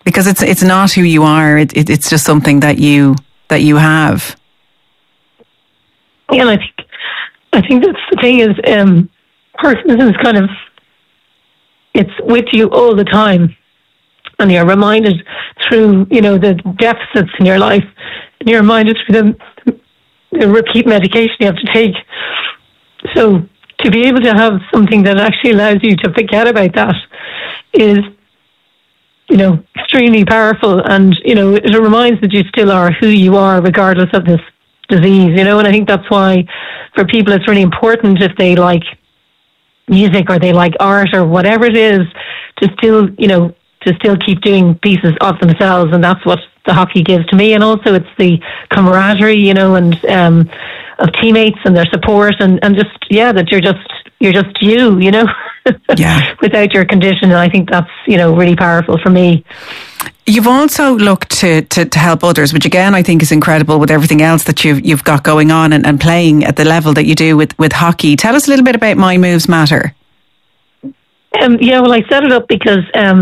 Because it's not who you are. It's just something that you have. Yeah, and I think that's the thing is, Parkinson's kind of, it's with you all the time, and you're reminded through, the deficits in your life, and you're reminded through the repeat medication you have to take. So to be able to have something that actually allows you to forget about that is, extremely powerful, and, it reminds that you still are who you are regardless of this disease, and I think that's why for people it's really important, if they like music or they like art or whatever it is, to still keep doing pieces of themselves, and that's what the hockey gives to me. And also it's the camaraderie, and of teammates and their support, and just that you're just you, yeah, without your condition. And I think that's really powerful for me. You've also looked to help others, which again I think is incredible with everything else that you've got going on and playing at the level that you do with hockey. Tell us a little bit about My Moves Matter. Well, I set it up because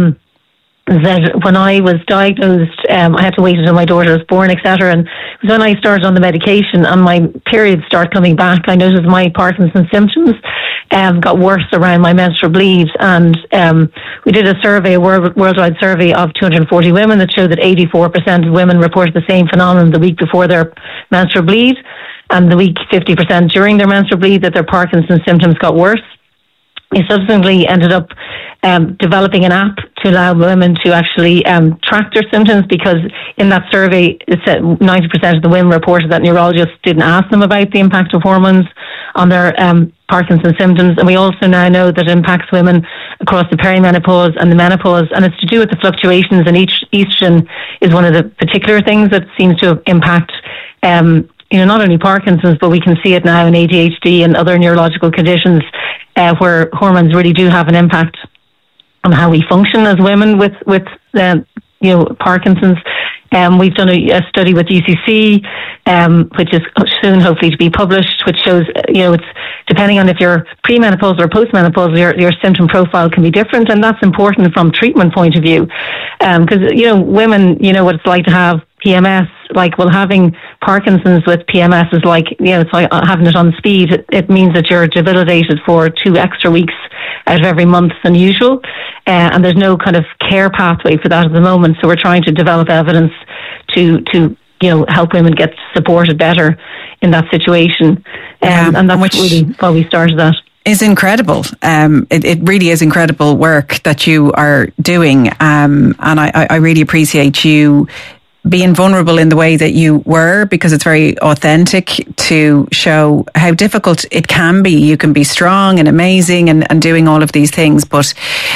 that when I was diagnosed, I had to wait until my daughter was born, etc. And it was when I started on the medication and my periods started coming back, I noticed my Parkinson's symptoms got worse around my menstrual bleeds. And we did a survey, a worldwide survey of 240 women that showed that 84% of women reported the same phenomenon the week before their menstrual bleed, and the week 50% during their menstrual bleed, that their Parkinson's symptoms got worse. We subsequently ended up developing an app to allow women to actually track their symptoms, because in that survey, it said 90% of the women reported that neurologists didn't ask them about the impact of hormones on their Parkinson's symptoms. And we also now know that it impacts women across the perimenopause and the menopause, and it's to do with the fluctuations in estrogen is one of the particular things that seems to impact not only Parkinson's, but we can see it now in ADHD and other neurological conditions where hormones really do have an impact on how we function as women with Parkinson's. We've done a study with UCC, which is soon hopefully to be published, which shows, it's depending on if you're premenopausal or postmenopausal, your symptom profile can be different, and that's important from treatment point of view. Because, women, what it's like to have PMS, having Parkinson's with PMS is it's like having it on speed. It means that you're debilitated for 2 extra weeks out of every month than usual. And there's no kind of care pathway for that at the moment. So we're trying to develop evidence to help women get supported better in that situation. And that's really why we started that. Is incredible. It really is incredible work that you are doing. And I really appreciate you being vulnerable in the way that you were, because it's very authentic to show how difficult it can be. You can be strong and amazing and doing all of these things, but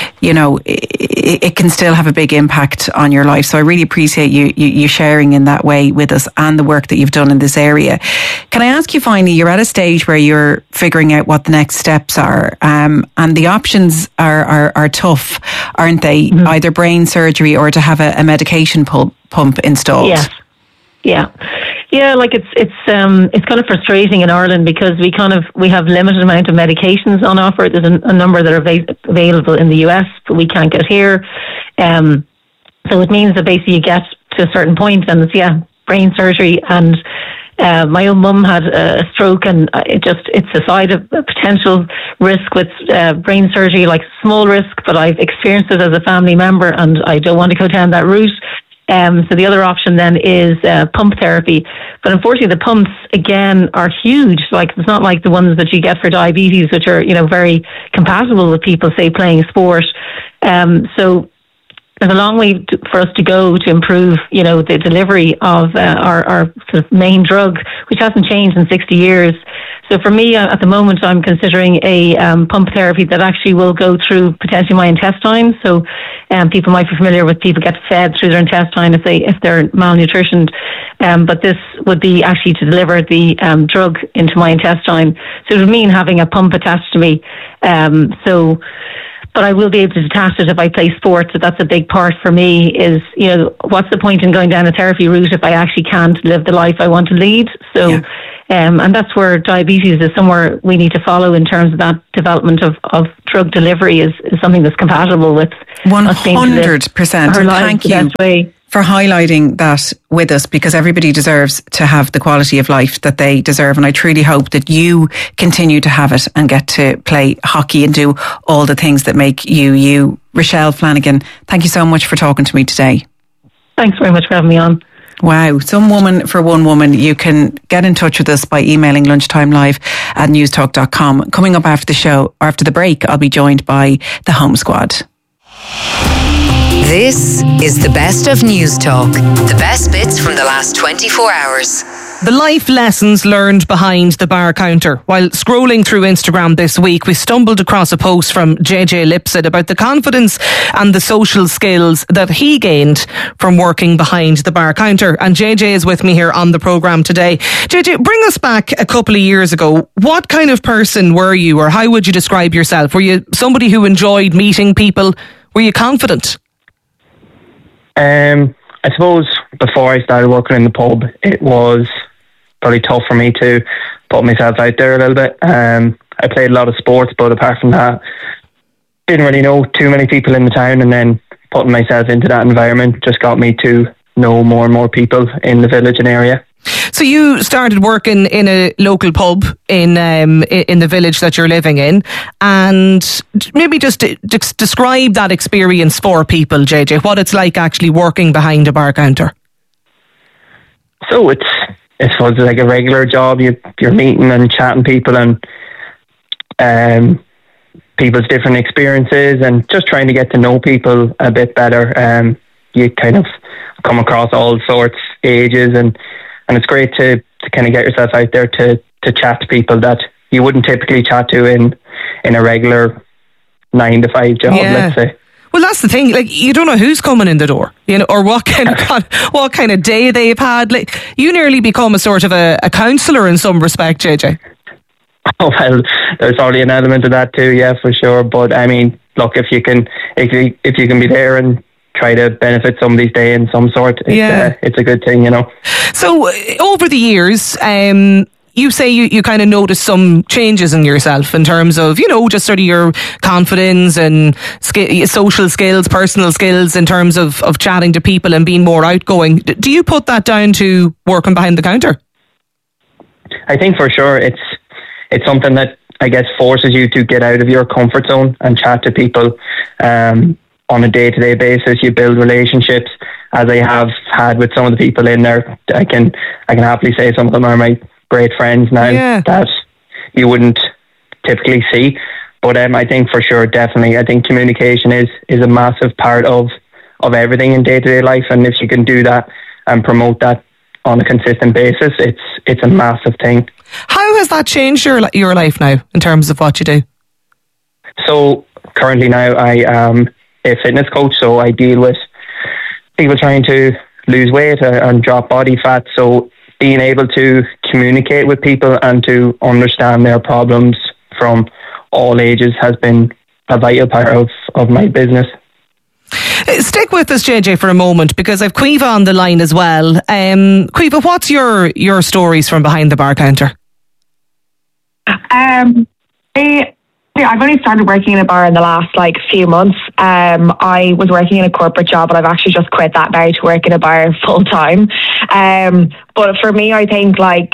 it can still have a big impact on your life. So I really appreciate you sharing in that way with us and the work that you've done in this area. Can I ask you finally, you're at a stage where you're figuring out what the next steps are, and the options are tough, aren't they? Mm-hmm. Either brain surgery or to have a medication pump installed. Yes. Yeah. It's kind of frustrating in Ireland because we have limited amount of medications on offer. There's a number that are available in the US, but we can't get here. So it means that basically you get to a certain point and it's brain surgery. And my own mum had a stroke, and it's a side of a potential risk with brain surgery, like small risk, but I've experienced it as a family member and I don't want to go down that route. So the other option then is pump therapy. But unfortunately, the pumps, again, are huge. It's not like the ones that you get for diabetes, which are, very compatible with people, say, playing sport. So there's a long way for us to go to improve, the delivery of our sort of main drug, which hasn't changed in 60 years. So for me, at the moment, I'm considering a pump therapy that actually will go through potentially my intestine. So people might be familiar with people get fed through their intestine if they're malnutritioned. But this would be actually to deliver the drug into my intestine. So it would mean having a pump attached to me. But I will be able to detach it if I play sports. So that's a big part for me is, what's the point in going down a therapy route if I actually can't live the life I want to lead? So And that's where diabetes is somewhere we need to follow in terms of that development of drug delivery is something that's compatible with 100%. Her life Thank the you best way. for highlighting that with us, because everybody deserves to have the quality of life that they deserve. And I truly hope that you continue to have it and get to play hockey and do all the things that make you, you. Rochelle Flanagan, thank you so much for talking to me today. Thanks very much for having me on. Wow, some woman for one woman. You can get in touch with us by emailing lunchtimelive@newstalk.com. Coming up after the show, or after the break, I'll be joined by the Home Squad. This is the best of News Talk. The best bits from the last 24 hours. The life lessons learned behind the bar counter. While scrolling through Instagram this week, we stumbled across a post from JJ Lipset about the confidence and the social skills that he gained from working behind the bar counter. And JJ is with me here on the programme today. JJ, bring us back a couple of years ago. What kind of person were you, or how would you describe yourself? Were you somebody who enjoyed meeting people? Were you confident? I suppose before I started working in the pub, it was probably tough for me to put myself out there a little bit. I played a lot of sports, but apart from that, didn't really know too many people in the town, and then putting myself into that environment just got me to know more and more people in the village and area. So you started working in a local pub in the village that you're living in, and maybe just describe that experience for people, JJ, what it's like actually working behind a bar counter. So it's like a regular job. You're meeting and chatting people and people's different experiences, and just trying to get to know people a bit better. You kind of come across all sorts, ages, and it's great to kind of get yourself out there to chat to people that you wouldn't typically chat to in a regular 9-to-5 job, let's say. Well, that's the thing. Like, you don't know who's coming in the door, or what kind of day they've had. Like, you nearly become a sort of a counsellor in some respect, JJ. Oh, well, there's probably an element of that too, yeah, for sure. But I mean, look, if you can be there and try to benefit somebody's day in some sort, it's a good thing, So over the years, you say you kind of noticed some changes in yourself in terms of, just sort of your confidence and social skills, personal skills in terms of chatting to people and being more outgoing. Do you put that down to working behind the counter? I think for sure it's something that I guess forces you to get out of your comfort zone and chat to people on a day-to-day basis. You build relationships, as I have had with some of the people in there. I can happily say some of them are my great friends now that you wouldn't typically see. But I think for sure, definitely, I think communication is a massive part of everything in day-to-day life. And if you can do that and promote that on a consistent basis, it's a massive thing. How has that changed your life now in terms of what you do? So currently now I am a fitness coach, so I deal with people trying to lose weight and drop body fat. So being able to communicate with people and to understand their problems from all ages has been a vital part of my business. Stick with us, JJ, for a moment, because I've Caoimhe on the line as well. Caoimhe, what's your stories from behind the bar counter? I've only started working in a bar in the last few months. I was working in a corporate job, but I've actually just quit that now to work in a bar full time. But for me, I think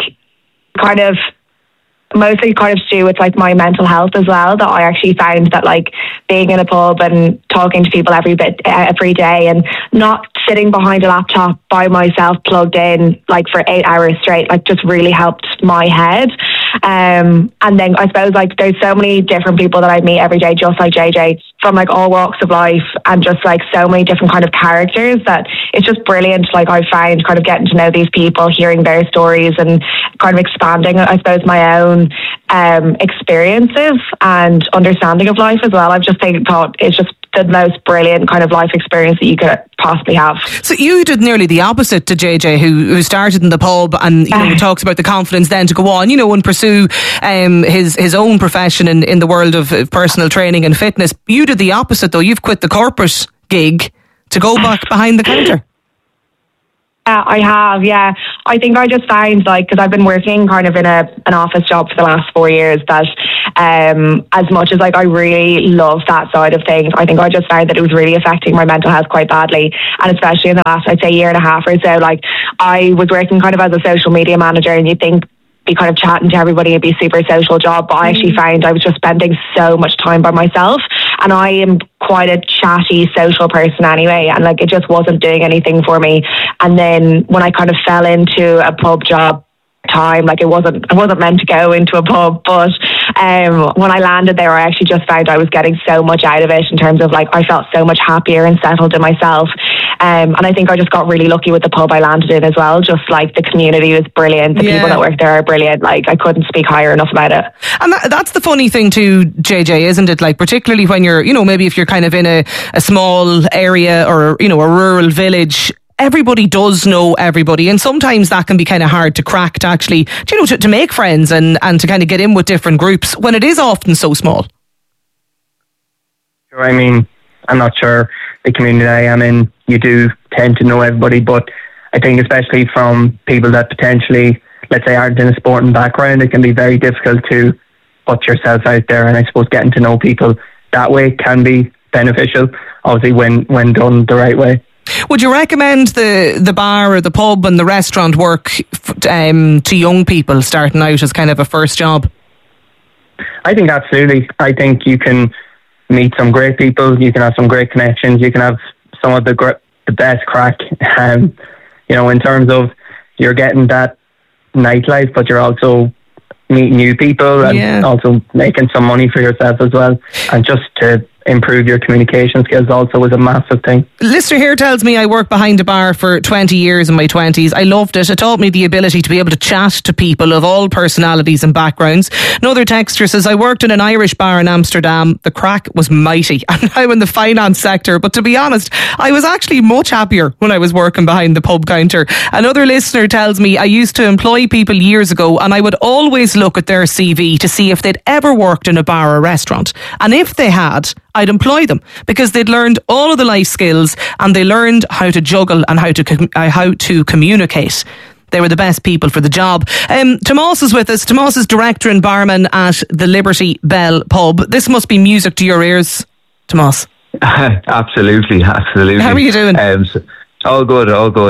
mostly to do with my mental health as well, that I actually found that being in a pub and talking to people every day and not sitting behind a laptop by myself plugged in for 8 hours straight just really helped my head. And then I suppose there's so many different people that I meet every day, just like JJ, from all walks of life, and just so many different kind of characters, that it's just brilliant. I find kind of getting to know these people, hearing their stories, and kind of expanding, I suppose, my own experiences and understanding of life as well. I've just thought it's just the most brilliant kind of life experience that you could possibly have. So you did nearly the opposite to JJ, who started in the pub and talks about the confidence then to go on, and pursue his own profession in the world of personal training and fitness. You did the opposite though. You've quit the corporate gig to go back behind the counter. I have, yeah. I think I just found, because I've been working kind of in an office job for the last 4 years, that as much as I really love that side of things, I think I just found that it was really affecting my mental health quite badly. And especially in the last, I'd say, year and a half or so, I was working kind of as a social media manager, and you'd think be kind of chatting to everybody and be a super social job, but I actually found I was just spending so much time by myself, and I am quite a chatty social person anyway, and it just wasn't doing anything for me. And then when I kind of fell into a pub job time, I wasn't meant to go into a pub, but when I landed there, I actually just found I was getting so much out of it in terms of I felt so much happier and settled in myself. And I think I just got really lucky with the pub I landed in as well. Just the community was brilliant. The people that work there are brilliant. I couldn't speak higher enough about it. And that's the funny thing too, JJ, isn't it? Particularly when you're, maybe if you're kind of in a small area or, a rural village, everybody does know everybody, and sometimes that can be kind of hard to crack to actually, to make friends and to kind of get in with different groups when it is often so small. I mean, I'm not sure the community I am in, you do tend to know everybody, but I think especially from people that potentially, let's say, aren't in a sporting background, it can be very difficult to put yourself out there, and I suppose getting to know people that way can be beneficial, obviously when done the right way. Would you recommend the bar or the pub and the restaurant work to young people starting out as kind of a first job? I think absolutely. I think you can meet some great people, you can have some great connections, you can have some of the best crack, in terms of you're getting that nightlife, but you're also meeting new people and also making some money for yourself as well, and just to improve your communication skills also was a massive thing. Listener here tells me I worked behind a bar for 20 years in my 20s. I loved it. It taught me the ability to be able to chat to people of all personalities and backgrounds. Another texter says, I worked in an Irish bar in Amsterdam. The crack was mighty. I'm now in the finance sector, but to be honest, I was actually much happier when I was working behind the pub counter. Another listener tells me I used to employ people years ago, and I would always look at their CV to see if they'd ever worked in a bar or restaurant. And if they had, I'd employ them because they'd learned all of the life skills and they learned how to juggle and how to communicate. They were the best people for the job. Tomas is with us. Tomas is director and barman at the Liberty Bell pub. This must be music to your ears, Tomas. Absolutely. How are you doing? All good.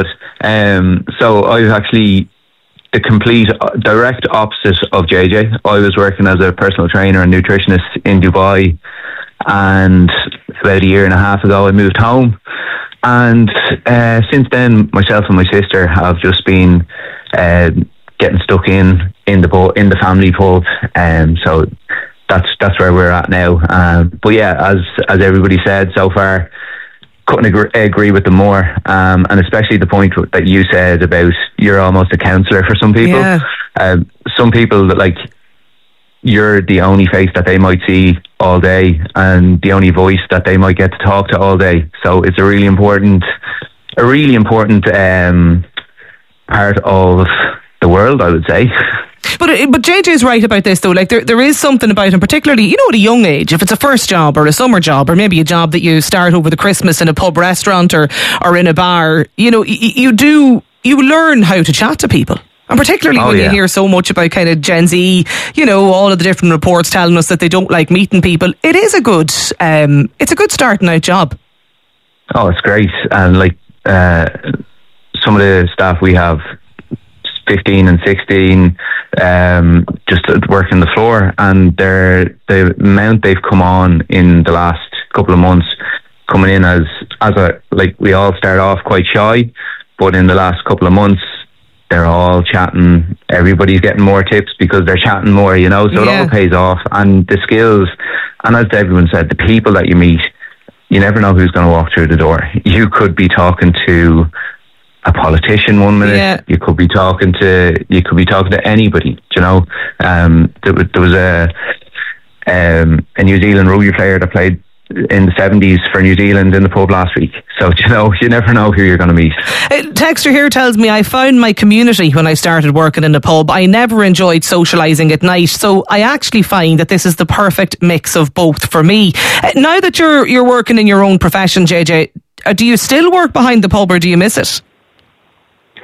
So I've actually the complete direct opposite of JJ. I was working as a personal trainer and nutritionist in Dubai, and about a year and a half ago I moved home, and since then myself and my sister have just been getting stuck in the family pub, and so that's where we're at now. But yeah, as everybody said so far, couldn't agree with them more, and especially the point that you said about you're almost a counsellor for some people. Some people that you're the only face that they might see all day and the only voice that they might get to talk to all day. So it's a really important part of the world, I would say. But JJ's right about this though. There is something about him, particularly, at a young age, if it's a first job or a summer job or maybe a job that you start over the Christmas in a pub restaurant or in a bar, you learn how to chat to people. And particularly when you hear so much about kind of Gen Z, all of the different reports telling us that they don't like meeting people. It is a good starting out job. Oh, it's great. And some of the staff we have, 15 and 16, just working the floor, and the amount they've come on in the last couple of months, coming in as we all start off quite shy, but in the last couple of months they're all chatting. Everybody's getting more tips because they're chatting more, so it all pays off. And the skills, and as everyone said, the people that you meet, you never know who's going to walk through the door. You could be talking to a politician 1 minute, you could be talking to anybody, There was a New Zealand rugby player that played in the 70s for New Zealand in the pub last week. So, you never know who you're going to meet. Texter here tells me I found my community when I started working in a pub. I never enjoyed socialising at night, so I actually find that this is the perfect mix of both for me. Now that you're working in your own profession, JJ, do you still work behind the pub or do you miss it?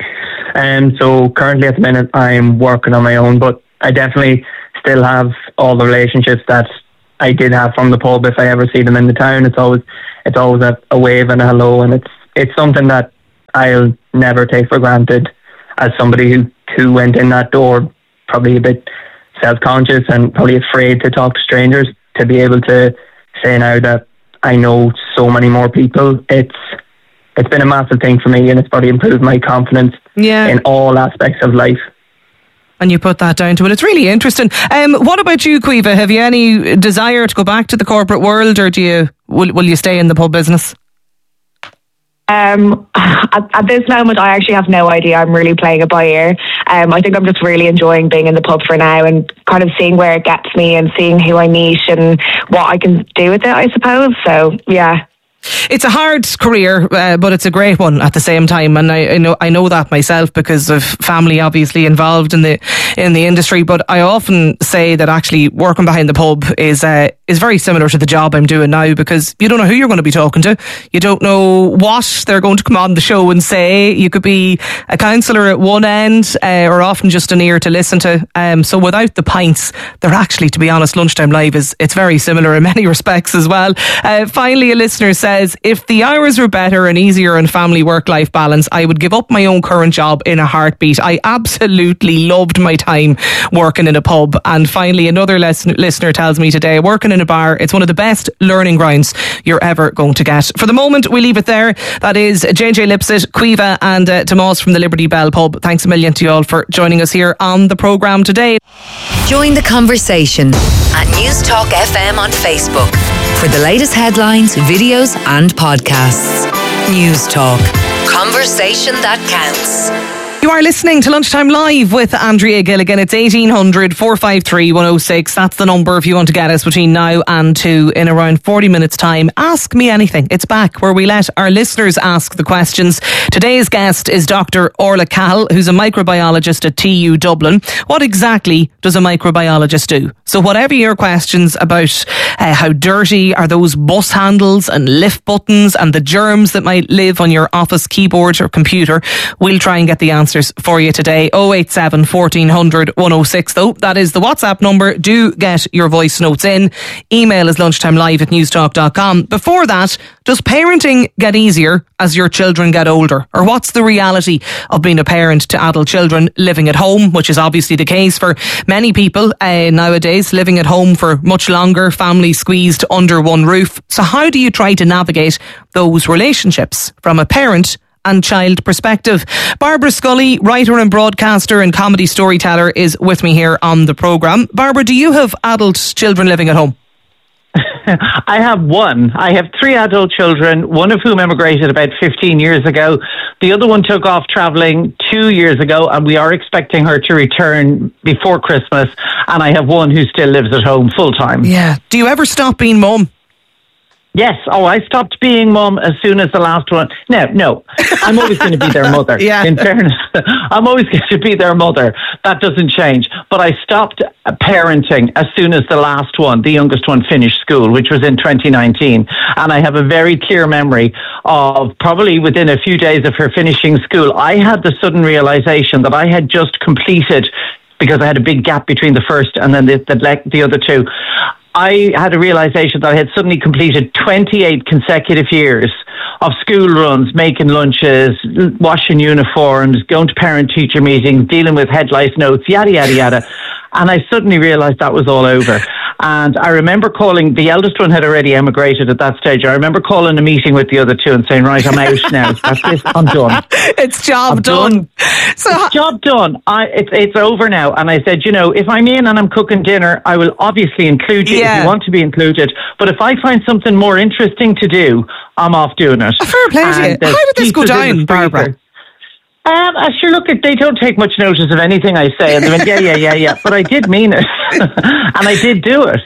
So currently at the minute I'm working on my own, but I definitely still have all the relationships that I did have from the pub. If I ever see them in the town, it's always a wave and a hello, and it's something that I'll never take for granted as somebody who went in that door probably a bit self-conscious and probably afraid to talk to strangers. To be able to say now that I know so many more people, it's been a massive thing for me, and it's probably improved my confidence in all aspects of life. And you put that down to it. It's really interesting. What about you, Caoimhe? Have you any desire to go back to the corporate world, or will you stay in the pub business? At this moment, I actually have no idea. I'm really playing it by ear. I think I'm just really enjoying being in the pub for now and kind of seeing where it gets me and seeing who I meet and what I can do with it, I suppose. So, yeah. It's a hard career, but it's a great one at the same time, and I know that myself because of family obviously involved in the industry. But I often say that actually working behind the pub is very similar to the job I'm doing now, because you don't know who you're going to be talking to. You don't know what they're going to come on the show and say. You could be a counsellor at one end, or often just an ear to listen to. So without the pints, they're actually, to be honest, Lunchtime Live it's very similar in many respects as well. Finally, a listener says, if the hours were better and easier on family work-life balance, I would give up my own current job in a heartbeat. I absolutely loved my time working in a pub. And finally, another listener tells me today, working in a bar, it's one of the best learning grounds you're ever going to get. For the moment, we leave it there. That is JJ Lipsett, Caoimhe and Tomas from the Liberty Bell pub. Thanks a million to you all for joining us here on the programme today. Join the conversation at News Talk FM on Facebook for the latest headlines, videos and podcasts. News Talk. Conversation that counts. You are listening to Lunchtime Live with Andrea Gilligan. It's 1800 453 106. That's the number if you want to get us between now and 2 in around 40 minutes time. Ask Me Anything. It's back where we let our listeners ask the questions. Today's guest is Dr. Orla Cahill, who's a microbiologist at TU Dublin. What exactly does a microbiologist do? So whatever your questions about how dirty are those bus handles and lift buttons and the germs that might live on your office keyboard or computer, we'll try and get the answers for you today. 087 1400 106 though. That is the WhatsApp number. Do get your voice notes in. Email is lunchtimelive@newstalk.com. Before that, does parenting get easier as your children get older? Or what's the reality of being a parent to adult children living at home, which is obviously the case for many people nowadays, living at home for much longer, families squeezed under one roof. So how do you try to navigate those relationships from a parent and child perspective? Barbara Scully, writer and broadcaster and comedy storyteller, is with me here on the programme. Barbara, do you have adult children living at home? I have one. I have 3 adult children, one of whom emigrated about 15 years ago. The other one took off travelling 2 years ago, and we are expecting her to return before Christmas. And I have one who still lives at home full time. Yeah. Do you ever stop being mum? Yes. Oh, I stopped being mum as soon as the last one. No. I'm always going to be their mother. Yeah. In fairness, I'm always going to be their mother. That doesn't change. But I stopped parenting as soon as the last one, the youngest one, finished school, which was in 2019. And I have a very clear memory of probably within a few days of her finishing school, I had the sudden realization that I had just completed, because I had a big gap between the first and then the other two. I had a realization that I had suddenly completed 28 consecutive years of school runs, making lunches, washing uniforms, going to parent-teacher meetings, dealing with head lice notes, yada, yada, yada. And I suddenly realized that was all over. And I remember calling, the eldest one had already emigrated at that stage. I remember calling a meeting with the other two and saying, right, I'm out now. That's it. I'm done. It's job done. So job done. It's over now. And I said, if I'm in and I'm cooking dinner, I will obviously include you if you want to be included. But if I find something more interesting to do, I'm off doing it. Fair play to you. How did this go down, Barbara? Sure, look, they don't take much notice of anything I say. And they went, yeah. But I did mean it. And I did do it.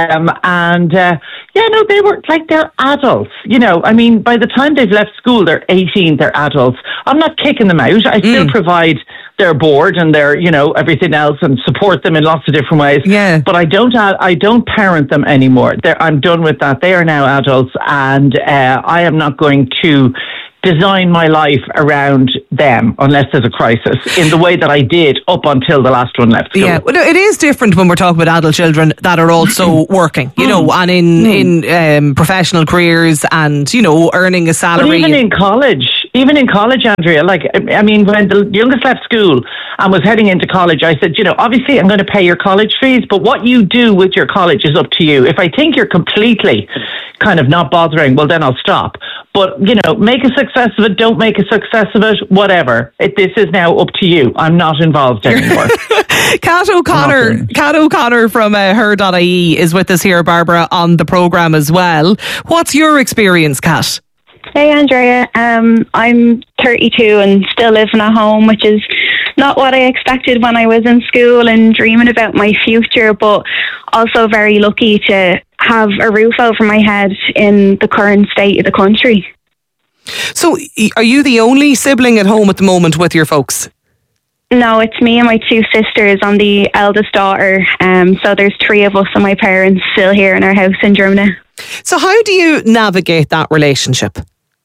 They were like, they're adults. By the time they've left school, they're 18, they're adults. I'm not kicking them out. I still provide their board and their, everything else and support them in lots of different ways. Yeah. But I don't parent them anymore. I'm done with that. They are now adults, and I am not going to design my life around them unless there's a crisis in the way that I did up until the last one left school. Yeah, well, it is different when we're talking about adult children that are also working, you know, and in professional careers and, you know, earning a salary. But even in college, Andrea, like, I mean, when the youngest left school and was heading into college, I said, you know, obviously I'm going to pay your college fees, but what you do with your college is up to you. If I think you're completely kind of not bothering, well, then I'll stop. But, you know, make a success of it, don't make a success of it, whatever. This is now up to you. I'm not involved anymore. Kat O'Connor from her.ie is with us here, Barbara, on the programme as well. What's your experience, Kat? Hey, Andrea. I'm 32 and still living at home, which is not what I expected when I was in school and dreaming about my future, but also very lucky to have a roof over my head in the current state of the country. So are you the only sibling at home at the moment with your folks? No, it's me and my two sisters. I'm the eldest daughter. So there's three of us and my parents still here in our house in Drumna. So how do you navigate that relationship?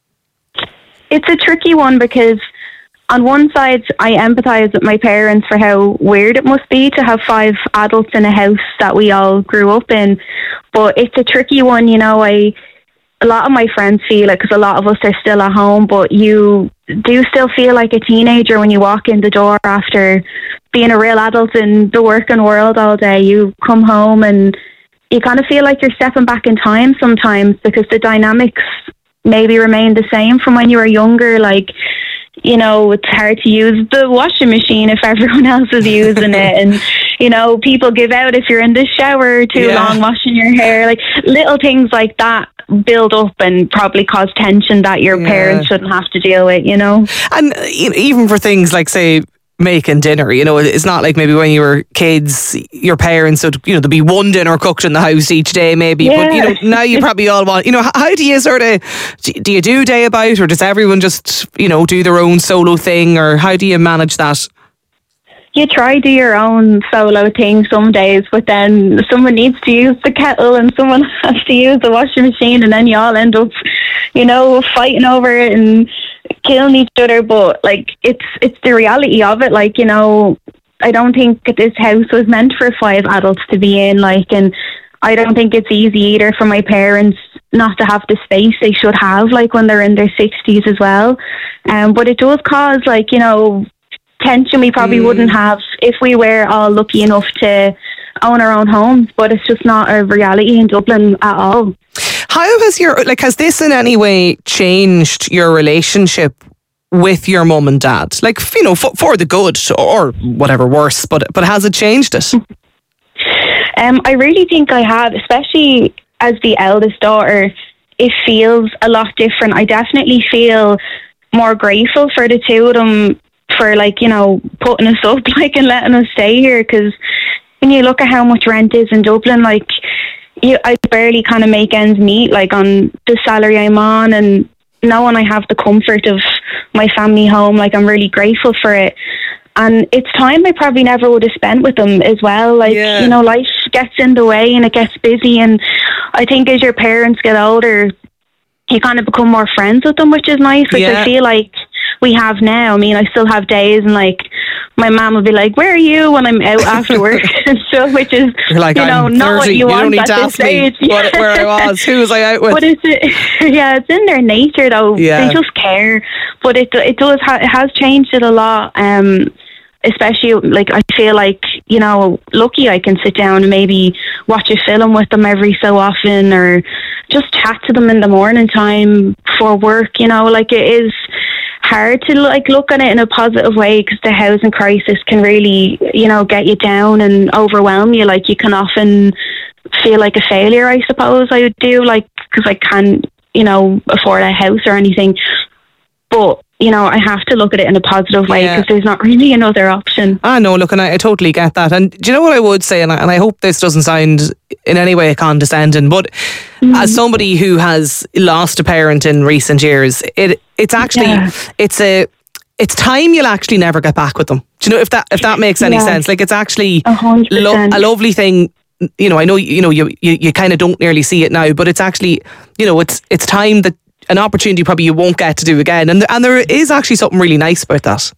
It's a tricky one because on one side, I empathise with my parents for how weird it must be to have 5 adults in a house that we all grew up in. But it's a tricky one, you know. A lot of my friends feel it because a lot of us are still at home, but you do still feel like a teenager when you walk in the door after being a real adult in the working world all day. You come home and you kind of feel like you're stepping back in time sometimes because the dynamics maybe remain the same from when you were younger. Like, you know, it's hard to use the washing machine if everyone else is using it. And, you know, people give out if you're in the shower too long washing your hair. Like, little things like that build up and probably cause tension that your parents shouldn't have to deal with, you know. And even for things like, say, making dinner, you know, it's not like maybe when you were kids your parents would, you know, there'd be one dinner cooked in the house each day maybe, but you know, now you probably all want, you know, how do you sort of, do you do day about, or does everyone just, you know, do their own solo thing, or how do you manage that? You try do your own solo thing some days, but then someone needs to use the kettle and someone has to use the washing machine, and then you all end up, you know, fighting over it and killing each other. But like, it's the reality of it. Like, you know, I don't think this house was meant for 5 adults to be in, like, and I don't think it's easy either for my parents not to have the space they should have, like, when they're in their 60s as well. But it does cause, like, you know, tension we probably wouldn't have if we were all lucky enough to own our own homes, but it's just not a reality in Dublin at all. How has this in any way changed your relationship with your mum and dad? Like, you know, for the good or whatever worse, but has it changed it? I really think I have, especially as the eldest daughter. It feels a lot different. I definitely feel more grateful for the two of them for, like, you know, putting us up, like, and letting us stay here, because when you look at how much rent is in Dublin, like, I barely kind of make ends meet, like, on the salary I'm on, and knowing I have the comfort of my family home, like, I'm really grateful for it. And it's time I probably never would have spent with them as well. Like, you know, life gets in the way and it gets busy, and I think as your parents get older, you kind of become more friends with them, which is nice. Like, I feel like we have now. I mean, I still have days, and like, my mom will be like, "Where are you?" when I'm out after work and stuff, which is, like, you know, not 30. What you want. Don't need to ask me where I was, who was I out with. But it's in their nature, though. They just care. But it has changed it a lot. Especially, like, I feel like, you know, lucky I can sit down and maybe watch a film with them every so often, or just chat to them in the morning time for work. You know, like, it is hard to, like, look at it in a positive way, because the housing crisis can really, you know, get you down and overwhelm you. Like, you can often feel like a failure, I suppose I would do, like, because I can't, you know, afford a house or anything. But, you know, I have to look at it in a positive way, because there's not really another option. No, look, and I totally get that. And do you know what I would say, and I hope this doesn't sound in any way condescending, but as somebody who has lost a parent in recent years, it's actually, it's time you'll actually never get back with them. Do you know, if that makes any sense? Like, it's actually a lovely thing. You know, I know, you know, you kind of don't nearly see it now, but it's actually, you know, it's time that an opportunity probably you won't get to do again. And there is actually something really nice about that.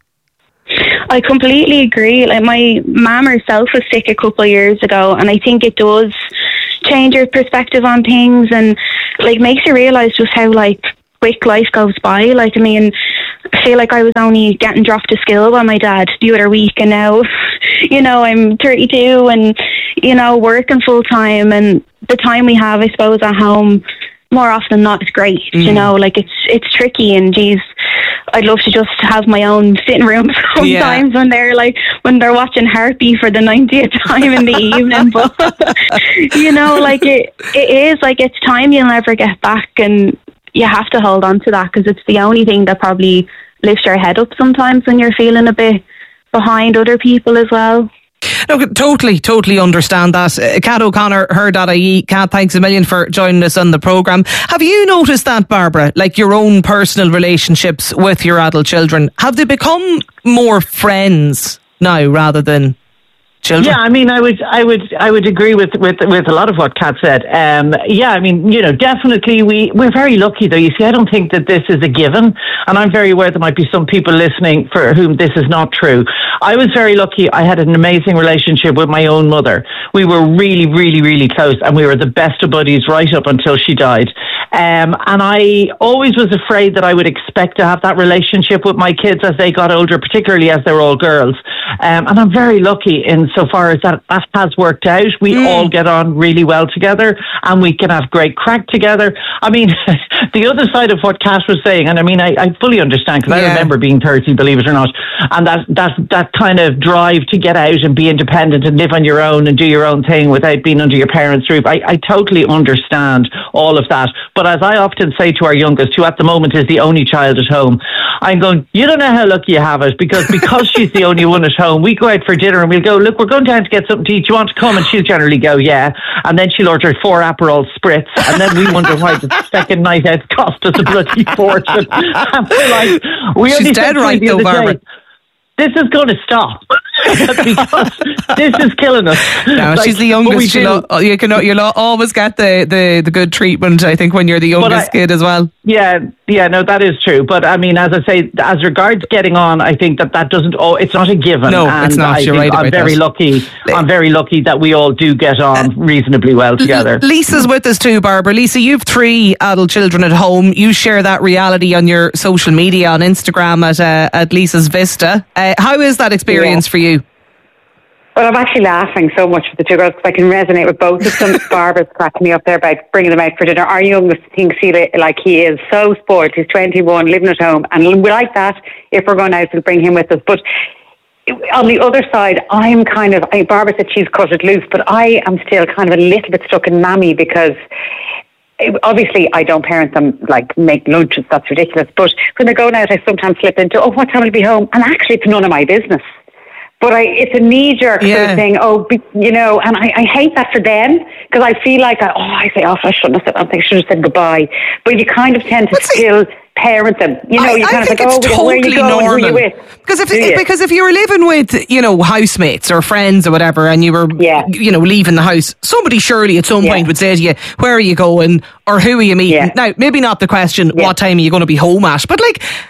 I completely agree. Like, my mum herself was sick a couple of years ago, and I think it does change your perspective on things, and like makes you realise just how like quick life goes by. Like, I mean, I feel like I was only getting dropped to school by my dad the other week, and now, you know, I'm 32 and, you know, working full time, and the time we have, I suppose, at home more often than not is great. You know, like it's tricky, and geez, I'd love to just have my own sitting room sometimes when they're watching Harpy for the 90th time in the evening. But you know, like it is like, it's time you'll never get back, and you have to hold on to that, because it's the only thing that probably lifts your head up sometimes when you're feeling a bit behind other people as well. No, totally understand that. Kat O'Connor, her.ie. Kat, thanks a million for joining us on the programme. Have you noticed that, Barbara, like your own personal relationships with your adult children, have they become more friends now rather than children? Yeah, I mean, I would agree with a lot of what Kat said. Yeah, I mean, you know, definitely we're very lucky though. You see, I don't think that this is a given, and I'm very aware there might be some people listening for whom this is not true. I was very lucky. I had an amazing relationship with my own mother. We were really, really, really close, and we were the best of buddies right up until she died. And I always was afraid that I would expect to have that relationship with my kids as they got older, particularly as they're all girls. And I'm very lucky in so far as that has worked out. We all get on really well together, and we can have great crack together. I mean, the other side of what Kat was saying, and I mean, I fully understand, because I remember being 30, believe it or not, and that kind of drive to get out and be independent and live on your own and do your own thing without being under your parents' roof. I totally understand all of that. But as I often say to our youngest, who at the moment is the only child at home, I'm going, you don't know how lucky you have it, because she's the only one at home, we go out for dinner and we'll go, look, we're going down to get something to eat, do you want to come? And she'll generally go, yeah. And then she'll order 4 Aperol Spritz, and then we wonder why the second night out cost us a bloody fortune. And we're like, she's dead right though, Barbara. This is going to stop because this is killing us. No, like, she's the youngest. You'll always get the good treatment, I think, when you're the youngest kid as well. Yeah, no, that is true. But I mean, as I say, as regards getting on, I think that doesn't. It's not a given. No, and it's not. You're right. I'm very lucky. I'm very lucky that we all do get on reasonably well together. Lisa's with us too, Barbara. Lisa, you've 3 adult children at home. You share that reality on your social media, on Instagram at Lisa's Vista. How is that experience for you? Well, I'm actually laughing so much with the 2 girls because I can resonate with both of them. Barbara's cracking me up there about bringing them out for dinner. Our youngest thinks like he is so spoiled. He's 21, living at home, and we like that. If we're going out, we'll bring him with us. But on the other side, I'm kind of, Barbara said she's cut it loose, but I am still kind of a little bit stuck in mammy, because obviously I don't parent them, like make lunches, that's ridiculous. But when they're going out, I sometimes slip into, what time will you be home? And actually it's none of my business. But it's a knee-jerk sort of thing, you know, and I hate that for them, because I feel like, I say, I shouldn't have said that, I should have said goodbye. But you kind of tend to still parent them. You know, I think it's totally normal. Because if you were living with, you know, housemates or friends or whatever, and you were, you know, leaving the house, somebody surely at some point would say to you, where are you going? Or who are you meeting? Yeah. Now, maybe not the question, what time are you going to be home at? But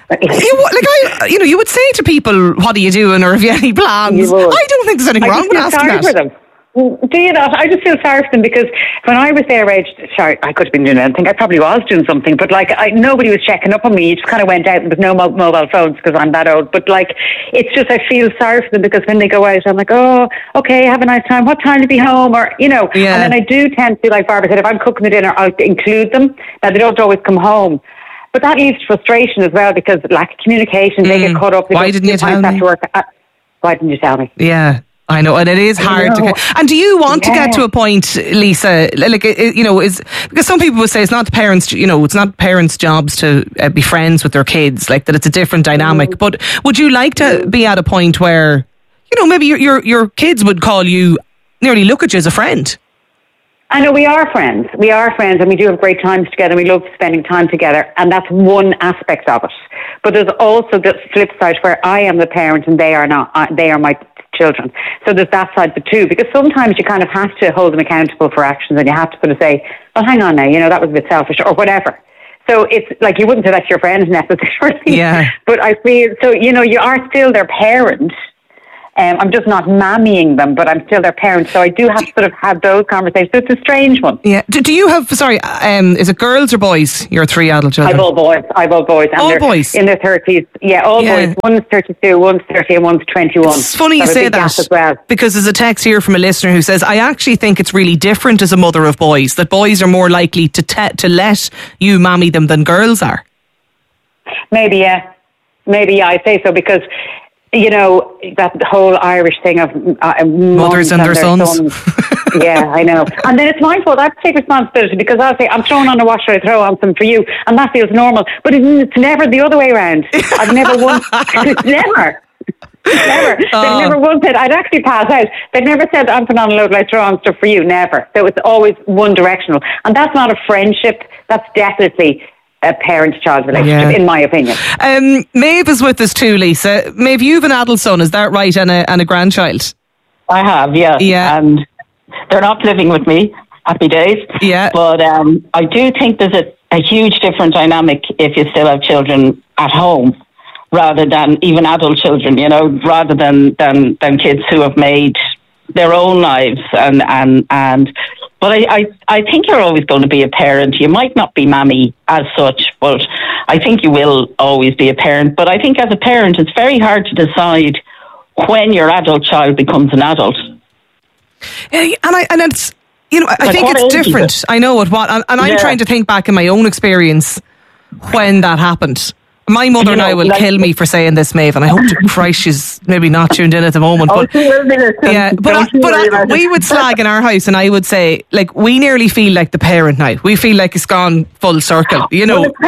you would say to people, what are you doing? Or have you any plans? I don't think there's anything wrong with asking that. For them. Do you not? I just feel sorry for them, because when I was their age, I could have been doing anything. I probably was doing something, but nobody was checking up on me. You just kind of went out with no mobile phones, because I'm that old. But it's just, I feel sorry for them, because when they go out, I'm like, okay, have a nice time. What time to be home? Or, you know, and then I do tend to, like Barbara said, if I'm cooking the dinner, I'll include them. Now, they don't always come home. But that leads to frustration as well, because lack of communication, they get caught up. Why didn't you tell me? Why didn't you tell me? Yeah. I know, and it is hard to. And do you want to get to a point, Lisa? You know, because some people would say it's not the parents. You know, it's not parents' jobs to be friends with their kids. Like that, it's a different dynamic. But would you like to be at a point where, you know, maybe your kids would call you, nearly look at you as a friend? I know we are friends. We are friends, and we do have great times together. We love spending time together, and that's one aspect of it. But there's also the flip side where I am the parent and they are not. They are my children. So there's that side but too, because sometimes you kind of have to hold them accountable for actions, and you have to sort of say, well, hang on now, you know, that was a bit selfish or whatever. So it's like you wouldn't say that's your friend necessarily. Yeah. But I feel, so, you know, you are still their parent. I'm just not mammying them, but I'm still their parent. So I do have to sort of have those conversations. So it's a strange one. Yeah. Do you have, is it girls or boys, your 3 adult children? I've all boys. And all boys? In their 30s. Yeah, all boys. One's 32, one's 30 and one's 21. It's funny you say that, as well. because there's a text here from a listener who says, I actually think it's really different as a mother of boys, that boys are more likely to let you mammy them than girls are. Maybe, yeah, I'd say so, because, you know, that whole Irish thing of mothers and their sons. Yeah, I know. And then it's my fault. I have to take responsibility, because I'll say, I'm throwing on the washer, I throw on some for you, and that feels normal. But it's never the other way around. I've never once, never. Never. They've never once said, I'd actually pass out. They've never said, I'm putting on a load, I throw on stuff for you. Never. So it's always one directional. And that's not a friendship. That's definitely a parent-child relationship, in my opinion. Maeve is with us too, Lisa. Maeve, you have an adult son, is that right, and a grandchild? I have, yeah. And they're not living with me. Happy days. Yeah. But I do think there's a huge different dynamic if you still have children at home, rather than even adult children, you know, rather than kids who have made their own lives but I think you're always going to be a parent. You might not be mammy as such, but I think you will always be a parent. But I think as a parent, it's very hard to decide when your adult child becomes an adult. And it's, you know, I think it's different. I know and I'm trying to think back in my own experience when that happened. My mother now will kill me for saying this, Maeve, and I hope to Christ she's maybe not tuned in at the moment. But we would slag in our house, and I would say, like, we nearly feel like the parent now. We feel like it's gone full circle, you know. Well,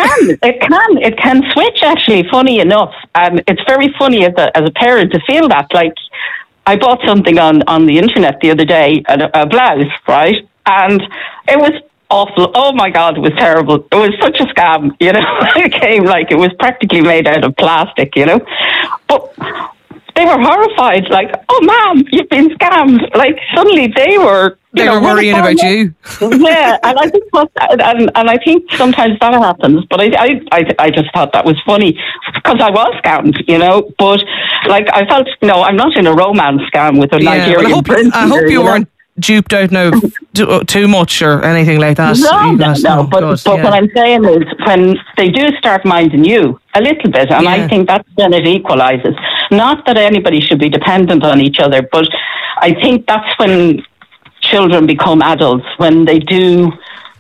it can switch, actually, funny enough. It's very funny as a parent to feel that. Like, I bought something on the internet the other day, a blouse, right? And it was awful. Oh my God, it was terrible. It was such a scam, you know. It came like it was practically made out of plastic, you know. But they were horrified, like, oh ma'am, you've been scammed. Like suddenly they were worrying about you. Yeah, and I think and I think sometimes that happens. But I just thought that was funny because I was scammed, you know. But like I felt, no, I'm not in a romance scam with a Nigerian prince. I hope you weren't duped out now too much or anything like that. No. But what I'm saying is when they do start minding you a little bit, and I think that's when it equalises. Not that anybody should be dependent on each other, but I think that's when children become adults, when they do.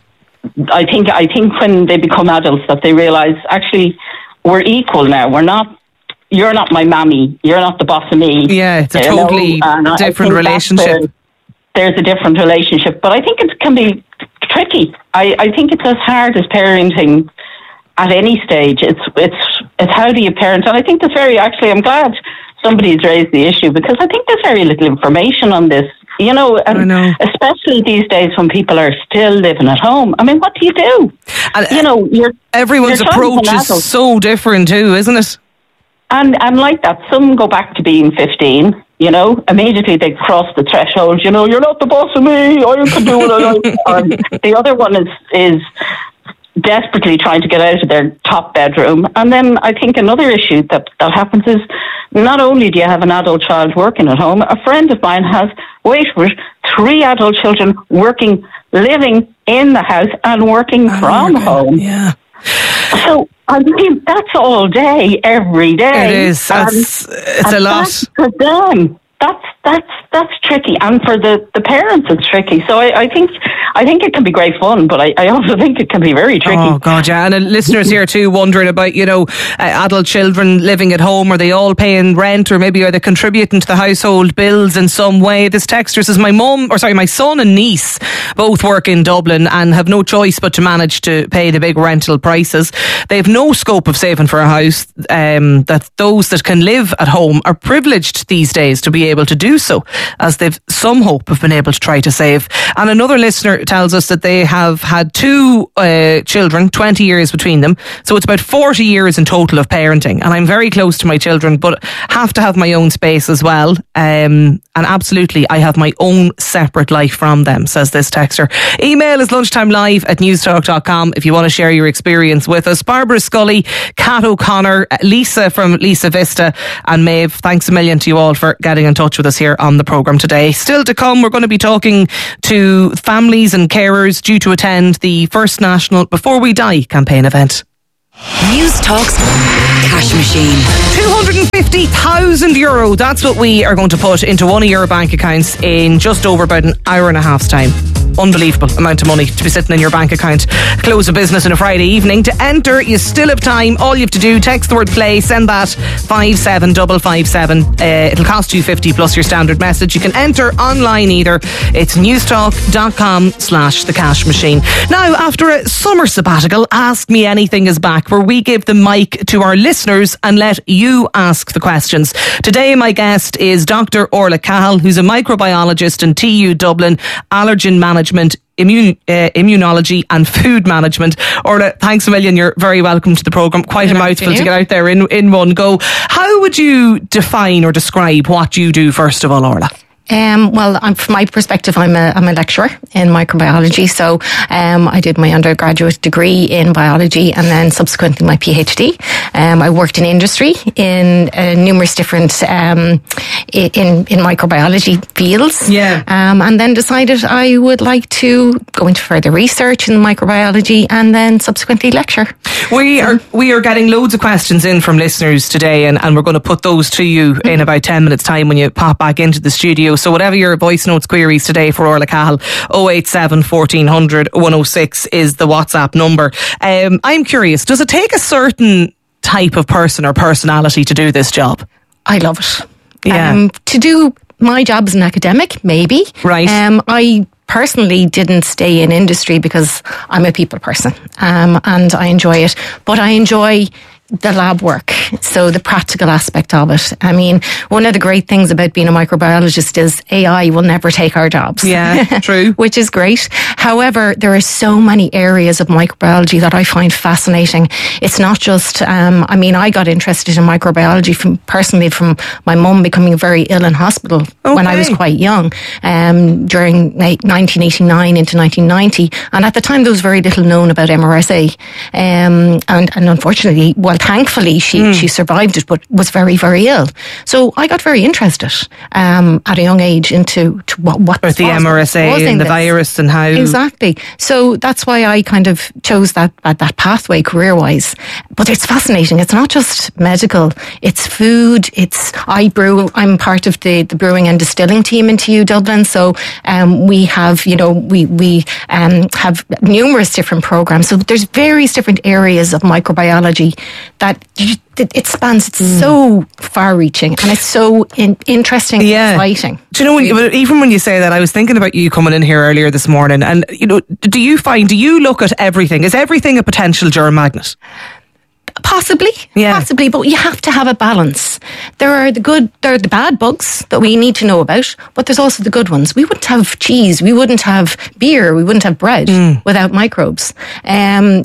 I think when they become adults that they realise, actually, we're equal now. We're not. You're not my mammy. You're not the boss of me. Yeah, it's a totally different relationship. There's a different relationship, but I think it can be tricky. I think it's as hard as parenting at any stage. It's how do you parent, and I think I'm glad somebody's raised the issue, because I think there's very little information on this. You know, and especially these days when people are still living at home. I mean, what do you do? And, you know, everyone's approach is so different too, isn't it? And like that, some go back to being 15. You know, immediately they cross the threshold. You know, you're not the boss of me. I can do what I like. The other one is desperately trying to get out of their top bedroom. And then I think another issue that happens is not only do you have an adult child working at home, a friend of mine has, wait for it, 3 adult children living in the house and working from home. Yeah. So I mean, that's all day, every day. It is. It's a lot. For them, that's tricky, and for the parents, it's tricky. So I think it can be great fun, but I also think it can be very tricky. Oh God, yeah. And listeners here too wondering about, you know, adult children living at home. Are they all paying rent, or maybe are they contributing to the household bills in some way? This texter says, my son and niece both work in Dublin and have no choice but to manage to pay the big rental prices. They have no scope of saving for a house. That those that can live at home are privileged these days to be able to do do so, as they've some hope of being able to try to save. And another listener tells us that they have had 2 children, 20 years between them. So it's about 40 years in total of parenting. And I'm very close to my children, but have to have my own space as well. And absolutely, I have my own separate life from them, says this texter. Email is lunchtimelive@newstalk.com if you want to share your experience with us. Barbara Scully, Kat O'Connor, Lisa from Lisa Vista, and Maeve, thanks a million to you all for getting in touch with us here on the programme today. Still to come, we're going to be talking to families and carers due to attend the first national Before We Die campaign event. News Talk's cash machine. €250,000. That's what we are going to put into one of your bank accounts in just over about an hour and a half's time. Unbelievable amount of money to be sitting in your bank account. Close of business on a Friday evening. To enter, you still have time. All you have to do, text the word play, send that 57557. It'll cost you 50 plus your standard message. You can enter online either. It's newstalk.com/the cash machine. Now, after a summer sabbatical, Ask Me Anything is back, where we give the mic to our listeners and let you ask the questions. Today, my guest is Dr. Orla Cahill, who's a microbiologist in TU Dublin, allergen management, immunology and food management. Orla, thanks a million. You're very welcome to the programme. Quite a mouthful to get out there in one go. How would you define or describe what you do, first of all, Orla? Well, from my perspective, I'm a lecturer in microbiology. So I did my undergraduate degree in biology and then subsequently my PhD. I worked in industry in numerous different in microbiology fields. Yeah. And then decided I would like to go into further research in microbiology and then subsequently lecture. We are getting loads of questions in from listeners today, and we're going to put those to you in about 10 minutes time when you pop back into the studio. So whatever your voice notes queries today for Orla Cahill, 087 1400 106 is the WhatsApp number. I'm curious, does it take a certain type of person or personality to do this job? I love it. Yeah. To do my job as an academic, maybe. Right. I personally didn't stay in industry because I'm a people person, and I enjoy it. But I enjoy the lab work, so the practical aspect of it. I mean, one of the great things about being a microbiologist is AI will never take our jobs. Yeah, true. Which is great. However, there are so many areas of microbiology that I find fascinating. It's not just, I got interested in microbiology from my mum becoming very ill in hospital when I was quite young, during 1989 into 1990. And at the time, there was very little known about MRSA. And unfortunately, thankfully, she survived it, but was very, very ill. So I got very interested at a young age into what the MRSA and the virus and how... Exactly. So that's why I kind of chose that pathway career-wise. But it's fascinating. It's not just medical. It's food. I brew. I'm part of the brewing and distilling team in TU Dublin. So we have, we have numerous different programs. So there's various different areas of microbiology that it spans. It's so far-reaching and it's so interesting and exciting. Do you know, even when you say that, I was thinking about you coming in here earlier this morning, and do you look at everything? Is everything a potential germ magnet? Possibly, but you have to have a balance. There are the bad bugs that we need to know about, but there's also the good ones. We wouldn't have cheese, we wouldn't have beer, we wouldn't have bread without microbes. There's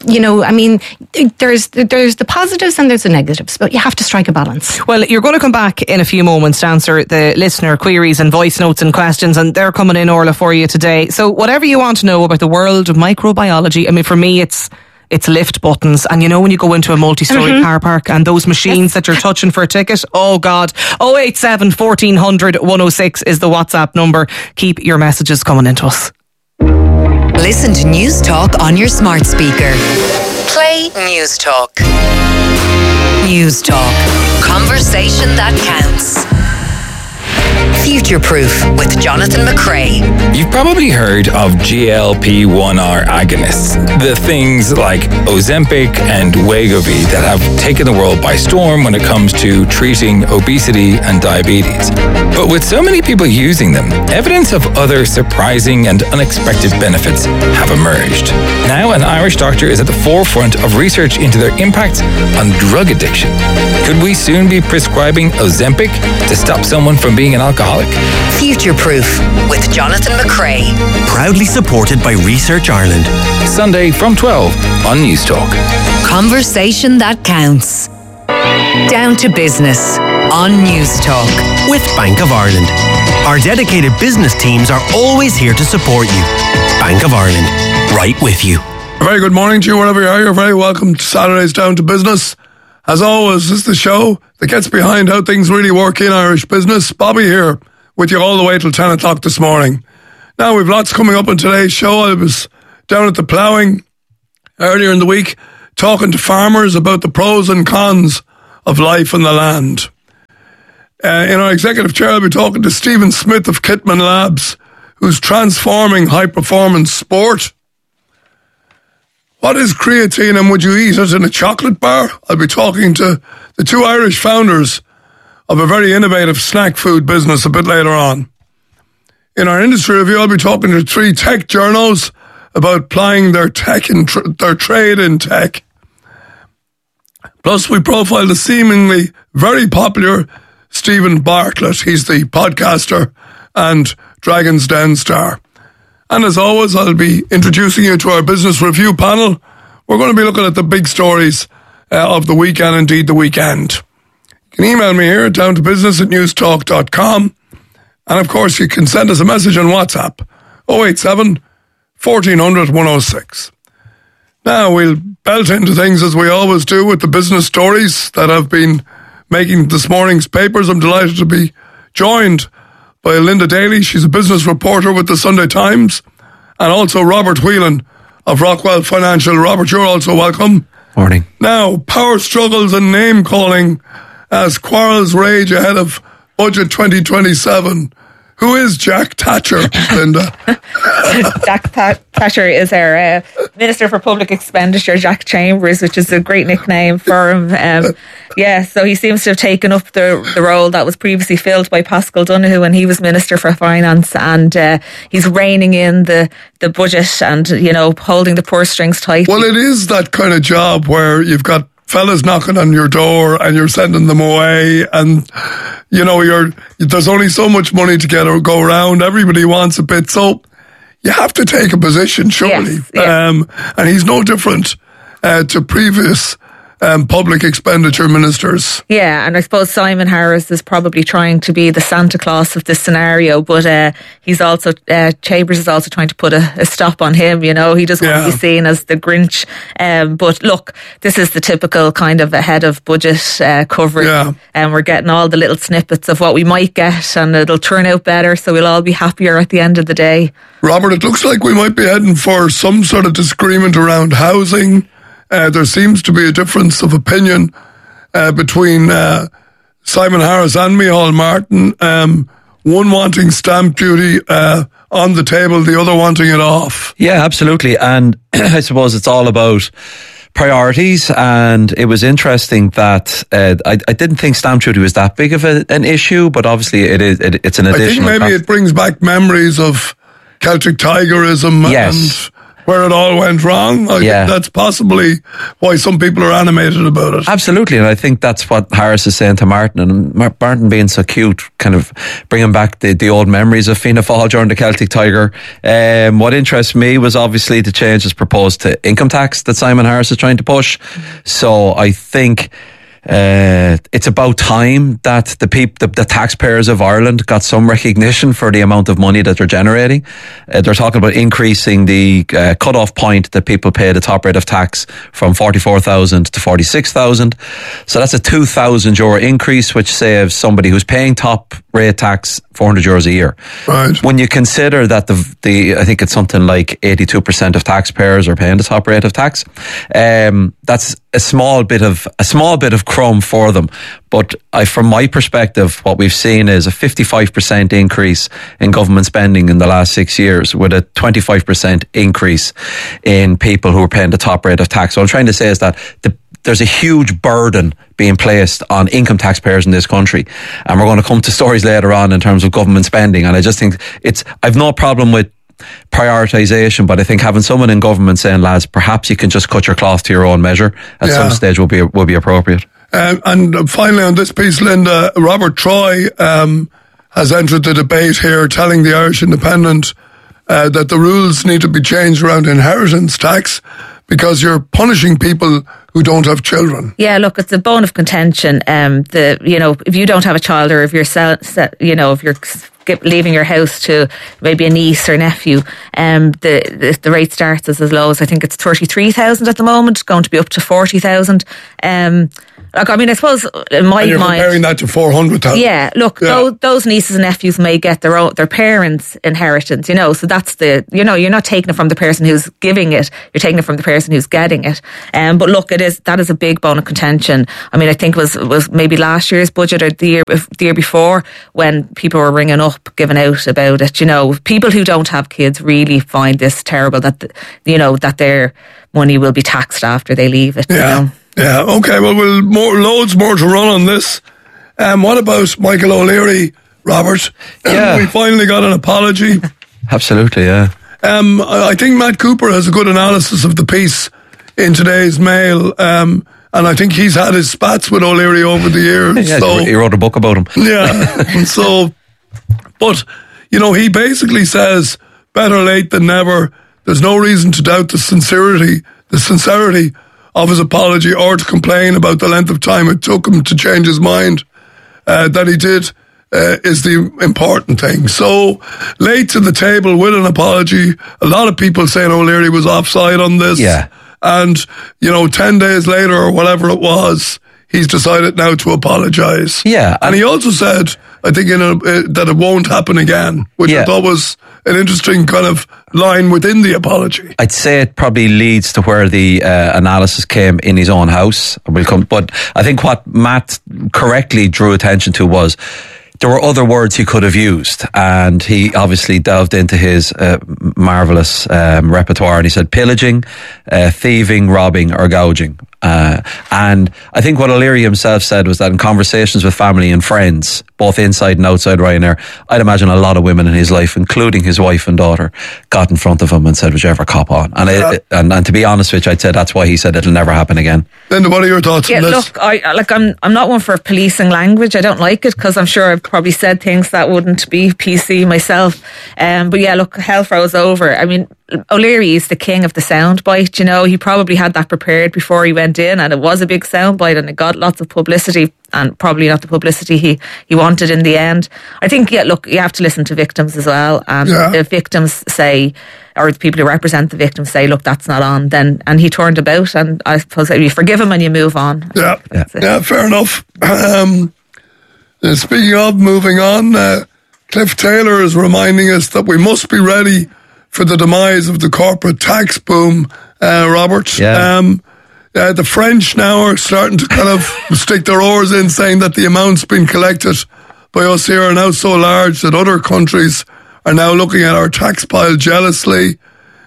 the positives and there's the negatives, but you have to strike a balance. Well, you're going to come back in a few moments to answer the listener queries and voice notes and questions, and they're coming in, Orla, for you today. So whatever you want to know about the world of microbiology, for me, it's lift buttons. And when you go into a multi-storey car park and those machines that you're touching for a ticket, oh God. 087 1400 106 is the WhatsApp number. Keep your messages coming into us. Listen to News Talk on your smart speaker. Play News Talk. News Talk. Conversation that counts. Future Proof with Jonathan McCrae. You've probably heard of GLP-1R agonists, the things like Ozempic and Wegovy that have taken the world by storm when it comes to treating obesity and diabetes. But with so many people using them, evidence of other surprising and unexpected benefits have emerged. Now an Irish doctor is at the forefront of research into their impact on drug addiction. Could we soon be prescribing Ozempic to stop someone from being an alcoholic? Facebook. Future Proof with Jonathan McCrae. Proudly supported by Research Ireland. Sunday from 12 on News Talk. Conversation that counts. Down to business on News Talk. With Bank of Ireland. Our dedicated business teams are always here to support you. Bank of Ireland. Right with you. A very good morning to you wherever you are. You're very welcome to Saturday's Down to Business. As always, this is the show that gets behind how things really work in Irish business. Bobby here with you all the way till 10 o'clock this morning. Now, we've lots coming up on today's show. I was down at the ploughing earlier in the week talking to farmers about the pros and cons of life on the land. In our executive chair, I'll be talking to Stephen Smith of Kitman Labs, who's transforming high-performance sport. What is creatine and would you eat it in a chocolate bar? I'll be talking to the two Irish founders of a very innovative snack food business a bit later on. In our industry review, I'll be talking to three tech journos about plying their tech in their trade in tech. Plus, we profile the seemingly very popular Stephen Bartlett. He's the podcaster and Dragon's Den star. And as always, I'll be introducing you to our business review panel. We're going to be looking at the big stories of the week and indeed the weekend. You can email me here at downtobusiness@newstalk.com. And of course, you can send us a message on WhatsApp, 087 1400 106. Now, we'll belt into things as we always do with the business stories that have been making this morning's papers. I'm delighted to be joined by Linda Daly. She's a business reporter with the Sunday Times. And also Robert Whelan of Rockwell Financial. Robert, you're also welcome. Morning. Now, power struggles and name calling as quarrels rage ahead of Budget 2027. Who is Jack Thatcher, Linda? Jack Thatcher is our Minister for Public Expenditure, Jack Chambers, which is a great nickname for him. So he seems to have taken up the role that was previously filled by Pascal Donoghue when he was Minister for Finance, and he's reining in the budget and, holding the purse strings tight. Well, it is that kind of job where you've got fellas knocking on your door and you're sending them away, and there's only so much money to go around. Everybody wants a bit, so you have to take a position, surely. Yes. And he's no different to previous public expenditure ministers. Yeah, and I suppose Simon Harris is probably trying to be the Santa Claus of this scenario, but he's also Chambers is also trying to put a stop on him. He doesn't want to be seen as the Grinch. But look, this is the typical kind of ahead of budget coverage, and we're getting all the little snippets of what we might get, and it'll turn out better, so we'll all be happier at the end of the day. Robert, it looks like we might be heading for some sort of disagreement around housing. There seems to be a difference of opinion between Simon Harris and Micheál Martin. One wanting stamp duty on the table, the other wanting it off. Yeah, absolutely. And I suppose it's all about priorities, and it was interesting that I didn't think stamp duty was that big of an issue, but obviously it's an additional. I think maybe it brings back memories of Celtic Tigerism and where it all went wrong. I think that's possibly why some people are animated about it. Absolutely, and I think that's what Harris is saying to Martin, and Martin being so cute, kind of bringing back the old memories of Fianna Fáil during the Celtic Tiger. What interests me was obviously the changes proposed to income tax that Simon Harris is trying to push. So I think it's about time that the taxpayers of Ireland got some recognition for the amount of money that they're generating. They're talking about increasing the cut-off point that people pay the top rate of tax from 44,000 to 46,000. So that's a €2,000 increase, which saves somebody who's paying top rate tax €400 a year. Right. When you consider that I think it's something like 82% of taxpayers are paying the top rate of tax, that's a small bit of crumb for them. But from my perspective, what we've seen is a 55% increase in government spending in the last 6 years, with a 25% increase in people who are paying the top rate of tax. So what I'm trying to say is that there's a huge burden being placed on income taxpayers in this country. And we're going to come to stories later on in terms of government spending. And I just think I've no problem with prioritisation, but I think having someone in government saying, lads, perhaps you can just cut your cloth to your own measure at some stage will be appropriate. And finally on this piece, Linda, Robert Troy has entered the debate here, telling the Irish Independent that the rules need to be changed around inheritance tax because you're punishing people who don't have children. Yeah, look, it's a bone of contention. If you don't have a child, or if you're leaving your house to maybe a niece or nephew, the rate starts as low as, I think it's 33,000 at the moment, going to be up to 40,000. I suppose in my mind, you're comparing that to 400,000. Yeah, look, those nieces and nephews may get their parents' inheritance, so that's you're not taking it from the person who's giving it, you're taking it from the person who's getting it. But look, that is a big bone of contention. I mean, I think it was maybe last year's budget or the year before, when people were ringing up, giving out about it. People who don't have kids really find this terrible, that their money will be taxed after they leave it. Yeah. Yeah, okay, well, loads more to run on this. What about Michael O'Leary, Robert? We finally got an apology. Absolutely, yeah. I think Matt Cooper has a good analysis of the piece in today's Mail, and I think he's had his spats with O'Leary over the years. Yeah, he wrote a book about him. Yeah, but, he basically says, better late than never. There's no reason to doubt the sincerity of his apology or to complain about the length of time it took him to change his mind. That he did is the important thing. So, late to the table with an apology. A lot of people saying O'Leary was offside on this. Yeah. And, 10 days later or whatever it was, he's decided now to apologise. Yeah. And he also said, I think, that it won't happen again, which I thought was an interesting kind of line within the apology. I'd say it probably leads to where the analysis came in his own house. But I think what Matt correctly drew attention to was there were other words he could have used, and he obviously delved into his marvellous repertoire, and he said pillaging, thieving, robbing or gouging. And I think what O'Leary himself said was that in conversations with family and friends, both inside and outside Ryanair, I'd imagine a lot of women in his life, including his wife and daughter, got in front of him and said, would you ever cop on? And and to be honest with you, I'd say that's why he said it'll never happen again. Linda, what are your thoughts on this? Look, I'm not one for policing language. I don't like it because I'm sure I've probably said things that wouldn't be PC myself. But yeah, look, hell froze over. I mean, O'Leary is the king of the soundbite. He probably had that prepared before he went in, and it was a big soundbite, and it got lots of publicity, and probably not the publicity he wanted in the end. I think, you have to listen to victims as well, and if victims say, or the people who represent the victims say, look, that's not on, then, and he turned about, and I suppose you forgive him and you move on. Yeah, fair enough. Speaking of moving on, Cliff Taylor is reminding us that we must be ready for the demise of the corporate tax boom, Robert. Yeah. The French now are starting to kind of stick their oars in, saying that the amounts being collected by us here are now so large that other countries are now looking at our tax pile jealously.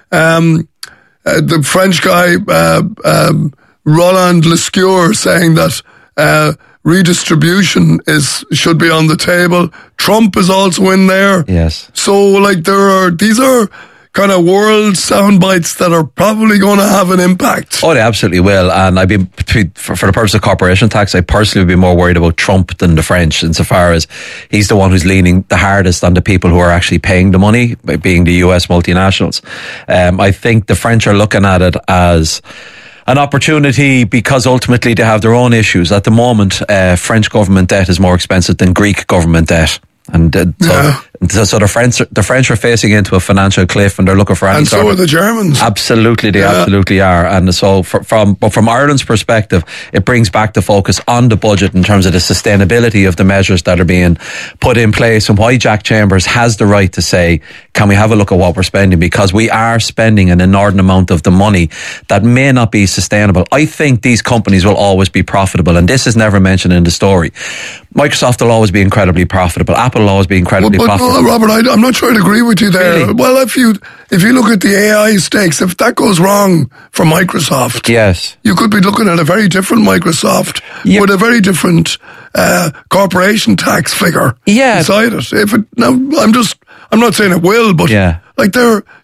The French guy, Roland Lescure, saying that redistribution should be on the table. Trump is also in there. Yes. So, these are kind of world sound bites that are probably going to have an impact. Oh, they absolutely will. And for the purpose of corporation tax, I personally would be more worried about Trump than the French, insofar as he's the one who's leaning the hardest on the people who are actually paying the money, by being the US multinationals. I think the French are looking at it as an opportunity because ultimately they have their own issues. At the moment, French government debt is more expensive than Greek government debt. And so the French are facing into a financial cliff, and they're looking for any so are the Germans. Absolutely, they absolutely are. And so from Ireland's perspective, it brings back the focus on the budget in terms of the sustainability of the measures that are being put in place, and why Jack Chambers has the right to say, can we have a look at what we're spending, because we are spending an inordinate amount of the money that may not be sustainable. I think these companies will always be profitable, and this is never mentioned in the story. Microsoft will always be incredibly profitable. Apple will always be incredibly profitable. Robert, I'm not sure I'd agree with you there. Really? Well, if you look at the AI stakes, if that goes wrong for Microsoft, yes, you could be looking at a very different Microsoft with a very different corporation tax figure inside it. I'm not saying it will, but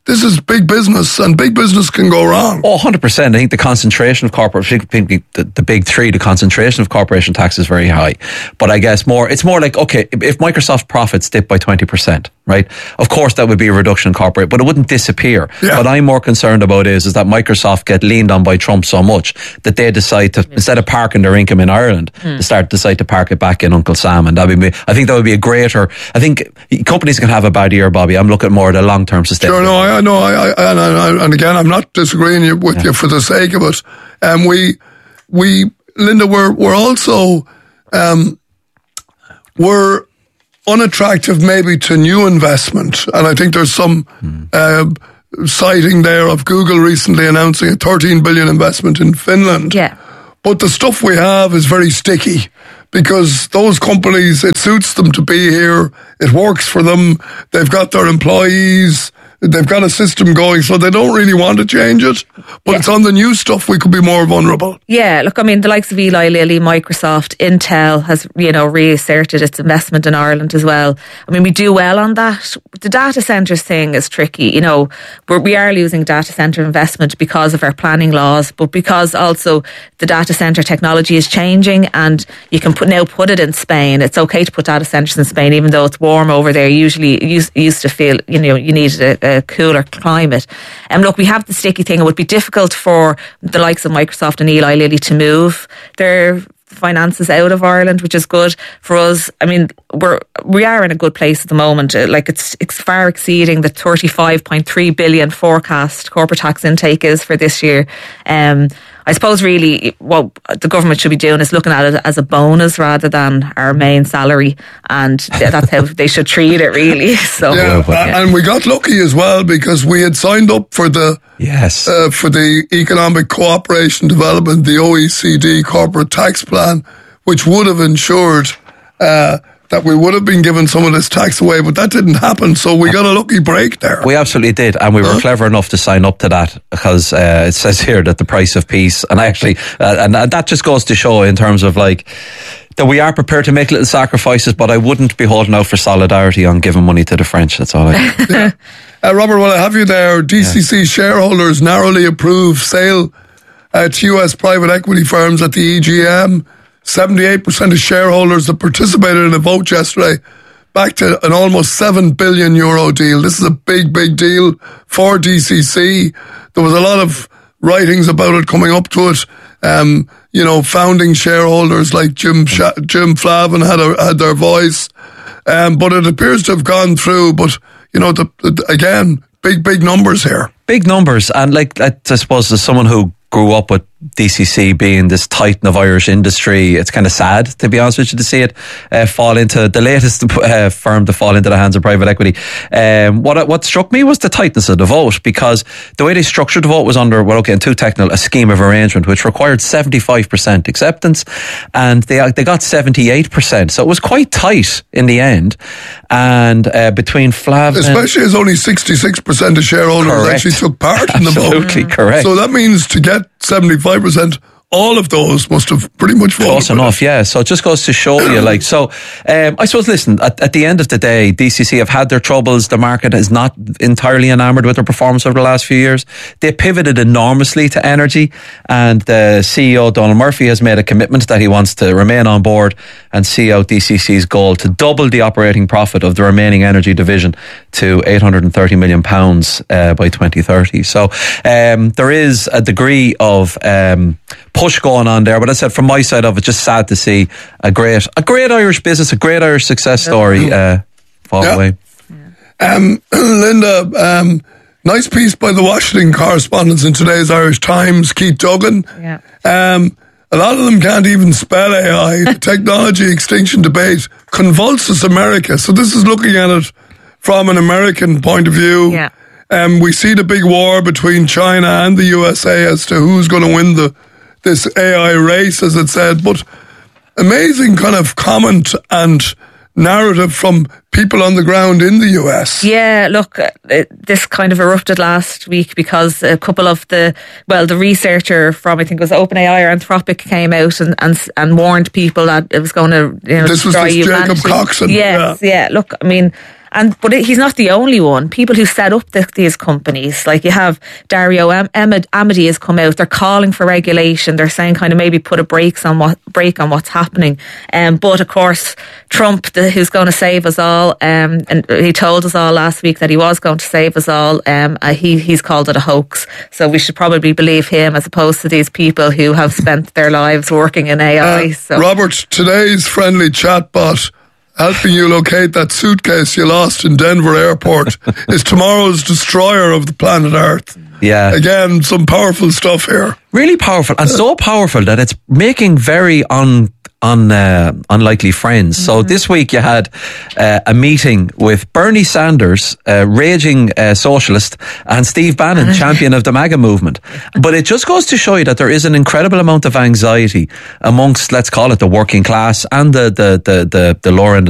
this is big business, and big business can go wrong. Oh, 100%. I think the concentration of the big three, the concentration of corporation tax is very high. But I guess it's more like, okay, if Microsoft profits dip by 20%, right? Of course, that would be a reduction in corporate, but it wouldn't disappear. Yeah. What I'm more concerned about is that Microsoft get leaned on by Trump so much that they decide to, instead of parking their income in Ireland, decide to park it back in Uncle Sam. And I think that would be a greater, I think companies can have a bad year, Bobby. I'm looking more at a long-term sustainability. Sure, no, I know. And again, I'm not disagreeing with you for the sake of it. Linda, we're also, we're unattractive maybe to new investment. And I think there's some citing there of Google recently announcing a 13 billion investment in Finland. Yeah. But the stuff we have is very sticky because those companies, it suits them to be here. It works for them. They've got their employees. They've got a system going, so they don't really want to change it. But it's on the new stuff we could be more vulnerable. Yeah, look, I mean, the likes of Eli Lilly, Microsoft, Intel has, reasserted its investment in Ireland as well. I mean, we do well on that. The data centres thing is tricky. We are losing data centre investment because of our planning laws, but because also the data centre technology is changing and you can now put it in Spain. It's okay to put data centres in Spain, even though it's warm over there. Usually, used to feel, you needed a cooler climate. Look, we have the sticky thing. It would be difficult for the likes of Microsoft and Eli Lilly to move their finances out of Ireland, which is good for us. I mean, we are in a good place at the moment. It's far exceeding the 35.3 billion forecast corporate tax intake is for this year. I suppose really what the government should be doing is looking at it as a bonus rather than our main salary, and that's how they should treat it, really. So and we got lucky as well because we had signed up for the for the Economic Cooperation Development, the OECD corporate tax plan, which would have ensured that we would have been given some of this tax away, but that didn't happen, so we got a lucky break there. We absolutely did, and we were clever enough to sign up to that because it says here that the price of peace, and actually, and that just goes to show in terms of that we are prepared to make little sacrifices, but I wouldn't be holding out for solidarity on giving money to the French. That's all I Robert, while I have you there, DCC shareholders narrowly approved sale to US private equity firms at the EGM. 78% of shareholders that participated in a vote yesterday backed an almost €7 billion deal. This is a big, big deal for DCC. There was a lot of writings about it coming up to it. Founding shareholders like Jim Flavin had their voice. But it appears to have gone through. But, again, big numbers here. Big numbers. And I suppose as someone who grew up with DCC being this titan of Irish industry, it's kind of sad, to be honest with you, to see it fall into the latest firm to fall into the hands of private equity. What struck me was the tightness of the vote, because the way they structured the vote was under, getting too technical, a scheme of arrangement, which required 75% acceptance, and they got 78%. So it was quite tight in the end. And between Flavin, especially as only 66% of shareholders actually took part in the vote. Absolutely correct. So that means to get 75%, all of those must have pretty much voted. Close enough, yeah. So it just goes to show you, I suppose, listen, at the end of the day, DCC have had their troubles. The market is not entirely enamoured with their performance over the last few years. They pivoted enormously to energy, and the CEO, Donald Murphy, has made a commitment that he wants to remain on board and see out DCC's goal to double the operating profit of the remaining energy division to £830 million by 2030. So there is a degree of push going on there, but as I said, from my side of it, just sad to see a great Irish business, a great Irish success story fall away. Linda, nice piece by the Washington correspondents in today's Irish Times, Keith Duggan. A lot of them can't even spell AI. The technology extinction debate convulses America. So this is looking at it from an American point of view. We see the big war between China and the USA as to who's going to win this AI race, as it said. But amazing kind of comment and narrative from people on the ground in the US. Yeah, look, this kind of erupted last week because a couple of the researcher from, I think it was OpenAI or Anthropic, came out and warned people that it was going to this destroy was humanity. Jacob Coxon. Yes, yeah. Look, I mean, But he's not the only one. People who set up these companies, like you have Dario Amity has come out. They're calling for regulation. They're saying kind of maybe put a brake on what's happening. But of course, Trump, who's going to save us all, and he told us all last week that he was going to save us all. He's called it a hoax. So we should probably believe him as opposed to these people who have spent their lives working in AI. Robert, today's friendly chatbot helping you locate that suitcase you lost in Denver airport is tomorrow's destroyer of the planet Earth. Yeah. Again, some powerful stuff here. Really powerful, and so powerful that it's making very unlikely friends. So this week you had a meeting with Bernie Sanders, raging socialist, and Steve Bannon, champion of the MAGA movement. But it just goes to show you that there is an incredible amount of anxiety amongst, let's call it, the working class and the lower end